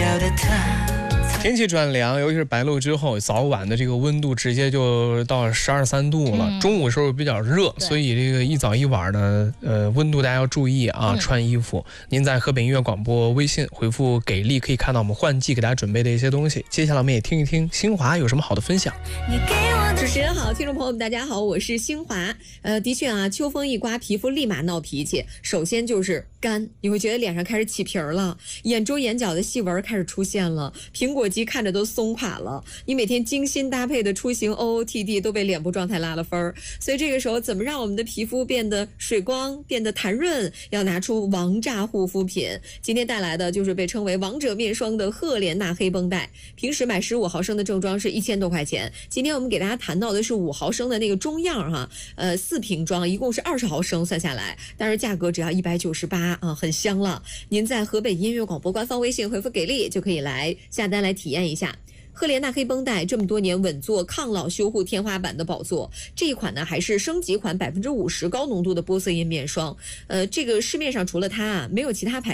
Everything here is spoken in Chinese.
天气转凉，尤其是白露之后，早晚的这个温度直接就到12、13度了。中午时候比较热，所以这个一早一晚的温度大家要注意啊，穿衣服。您在河北音乐广播微信回复给力，可以看到我们换季给大家准备的一些东西。接下来我们也听一听新华有什么好的分享。 主持人好，听众朋友们大家好，我是新华。的确啊，秋风一刮，皮肤立马闹脾气。首先就是干，你会觉得脸上开始起皮儿了，眼周眼角的细纹开始出现了，苹果肌看着都松垮了。你每天精心搭配的出行 OOTD 都被脸部状态拉了分儿。所以这个时候怎么让我们的皮肤变得水光，变得弹润，要拿出王炸护肤品。今天带来的就是被称为王者面霜的赫莲娜黑绷带。平时买15毫升的正装是1000多块钱，今天我们给大家谈到的是5毫升的那个中样哈，4瓶装一共是20毫升算下来，但是价格只要198啊，很香了。您在河北音乐广播官方微信回复给力就可以来下单来体验一下。赫莲娜黑绷带这么多年稳坐抗老修护天花板的宝座，这一款呢还是升级款50%高浓度的玻色因面霜。这个市面上除了它啊，没有其他牌